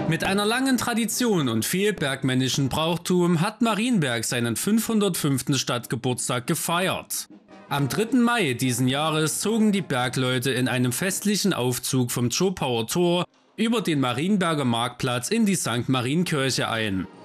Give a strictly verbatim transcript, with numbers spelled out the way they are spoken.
Mit einer langen Tradition und viel bergmännischen Brauchtum hat Marienberg seinen fünfhundertfünften Stadtgeburtstag gefeiert. Am dritten Mai diesen Jahres zogen die Bergleute in einem festlichen Aufzug vom Zschopauer Tor über den Marienberger Marktplatz in die Sankt Marienkirche ein.